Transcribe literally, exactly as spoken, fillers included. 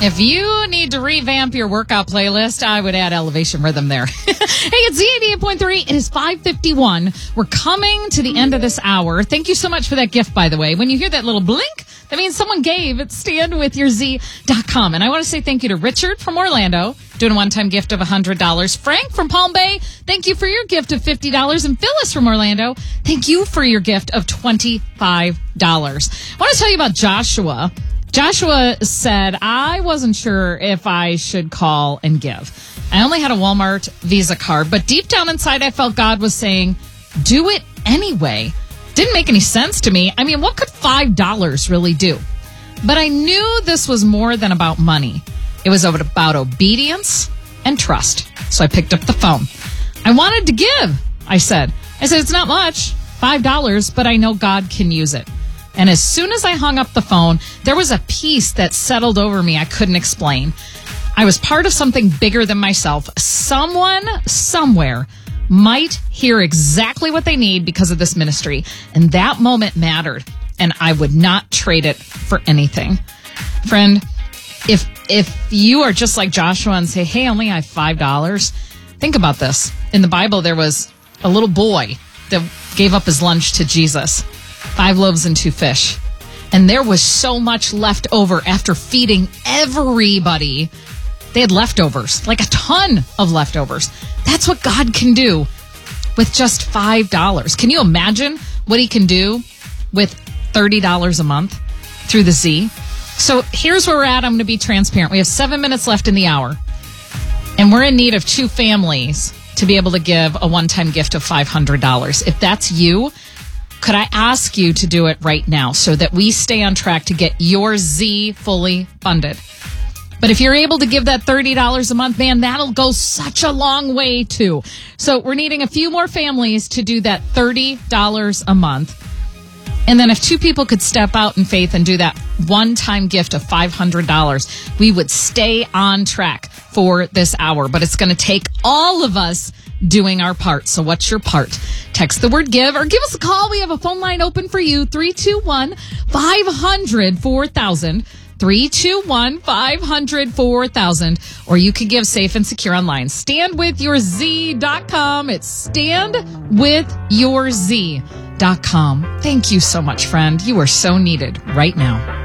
If you need to revamp your workout playlist, I would add Elevation Rhythm there. Hey, it's Z eighty-eight point three. It is five fifty-one. We're coming to the end of this hour. Thank you so much for that gift, by the way. When you hear that little blink, that means someone gave at stand with your z dot com. And I want to say thank you to Richard from Orlando, doing a one-time gift of one hundred dollars. Frank from Palm Bay, thank you for your gift of fifty dollars. And Phyllis from Orlando, thank you for your gift of twenty-five dollars. I want to tell you about Joshua. Joshua said, I wasn't sure if I should call and give. I only had a Walmart Visa card, but deep down inside, I felt God was saying, do it anyway. Didn't make any sense to me. I mean, what could five dollars really do? But I knew this was more than about money. It was about obedience and trust. So I picked up the phone. I wanted to give, I said. I said, it's not much, five dollars, but I know God can use it. And as soon as I hung up the phone, there was a peace that settled over me I couldn't explain. I was part of something bigger than myself. Someone, somewhere, might hear exactly what they need because of this ministry. And that moment mattered. And I would not trade it for anything. Friend, if if you are just like Joshua and say, hey, I only have five dollars, think about this. In the Bible, there was a little boy that gave up his lunch to Jesus. Five loaves and two fish. And there was so much left over after feeding everybody. They had leftovers, like a ton of leftovers. That's what God can do with just five dollars. Can you imagine what he can do with thirty dollars a month through the Z? So here's where we're at. I'm going to be transparent. We have seven minutes left in the hour. And we're in need of two families to be able to give a one-time gift of five hundred dollars. If that's you, could I ask you to do it right now so that we stay on track to get your Z fully funded? But if you're able to give that thirty dollars a month, man, that'll go such a long way too. So we're needing a few more families to do that thirty dollars a month. And then if two people could step out in faith and do that one-time gift of five hundred dollars, we would stay on track for this hour. But it's going to take all of us doing our part. So what's your part? Text the word give or give us a call. We have a phone line open for you. three two one, five hundred, four thousand. three two one, five hundred, four thousand. Or you can give safe and secure online. stand with your z dot com. It's stand with your z dot com. Thank you so much, friend. You are so needed right now.